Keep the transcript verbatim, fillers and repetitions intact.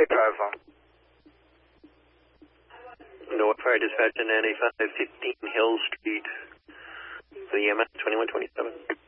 Drive phone. North Fire Dispatch to ninety-five fifteen Hill Street for the E M S twenty-one twenty-seven.